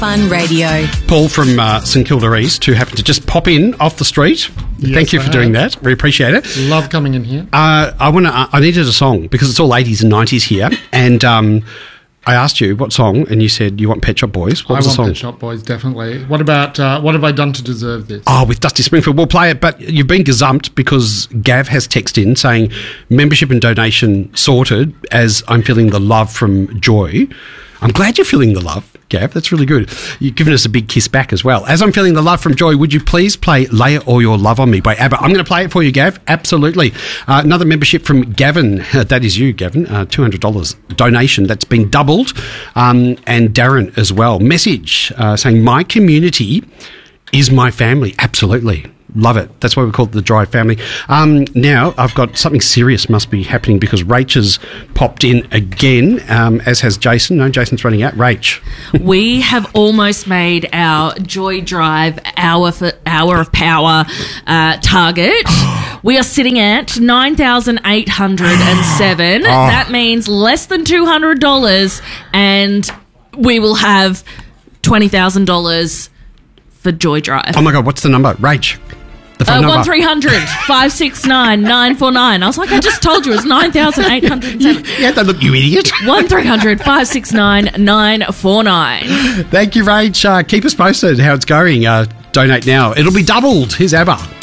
Fun Radio. Paul from St Kilda East, who happened to just pop in off the street. Yes, Thank you for doing that. We appreciate it. Love coming in here. I needed a song because it's all 80s and 90s here, and I asked you what song, and you said you want Pet Shop Boys. What was the song? Pet Shop Boys, definitely. What about What Have I Done to Deserve This? Oh, with Dusty Springfield. We'll play it, but you've been gazumped because Gav has texted in saying membership and donation sorted as I'm feeling the love from Joy. I'm glad you're feeling the love, Gav. That's really good. You've given us a big kiss back as well. As I'm feeling the love from Joy, would you please play Lay All Your Love on Me by ABBA? I'm going to play it for you, Gav. Absolutely. Another membership from Gavin. That is you, Gavin. $200 donation. That's been doubled. And Darren as well. Message saying, my community is my family. Absolutely. Love it. That's why we call it the Drive family. Now, I've got something serious must be happening because Rach has popped in again, as has Jason. No, Jason's running out. Rach. We have almost made our Joy Drive hour of power target. We are sitting at 9,807. That means less than $200, and we will have $20,000 for Joy Drive. Oh, my God. What's the number? Rach. 1300-569-949. I was like, I just told you it was 9,807. Yeah, that look, you idiot. 1300-569-949. Thank you, Rach. Keep us posted how it's going. Donate now. It'll be doubled. Here's ABBA.